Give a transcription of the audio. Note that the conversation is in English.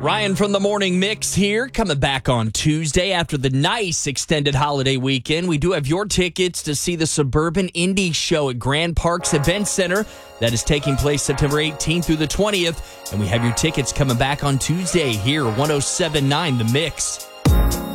Ryan from the Morning Mix here, coming back on Tuesday after the nice extended holiday weekend. We do have your tickets to see the Suburban Indie Show at Grand Parks Event Center. That is taking place September 18th through the 20th. And we have your tickets coming back on Tuesday here, 107.9 The Mix.